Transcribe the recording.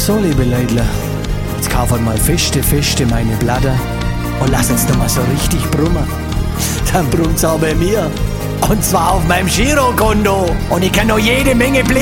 So, liebe Leute, jetzt kaufen mal feste meine Blätter und lasst jetzt noch mal so richtig brummen. Dann brummt's auch bei mir. Und zwar auf meinem Girokonto. Und ich kann noch jede Menge